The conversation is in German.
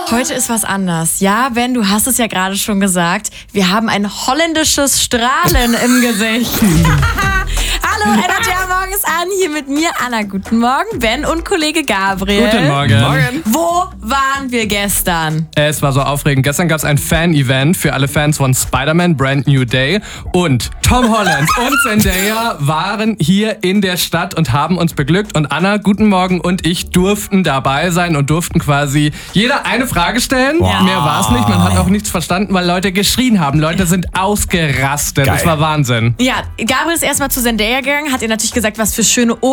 Heute ist was anders. Ja, Ben, du hast es ja gerade schon gesagt. Wir haben ein holländisches Strahlen im Gesicht. Hallo, Energy Morgen ist an. Hier mit mir, Anna. Guten Morgen, Ben und Kollege Gabriel. Guten Morgen. Morgen. Wo waren wir gestern? Es war so aufregend. Gestern gab es ein Fan-Event für alle Fans von Spider-Man, Brand New Day. Und Tom Holland und Zendaya waren hier in der Stadt und haben uns beglückt. Und Anna, guten Morgen, und ich durften dabei sein und durften quasi jeder eine Frage stellen. Wow. Mehr war es nicht. Man hat auch nichts verstanden, weil Leute geschrien haben. Leute sind ausgerastet. Geil. Das war Wahnsinn. Ja, Gabriel ist erstmal zu Zendaya gegangen, hat ihr natürlich gesagt, was für schöne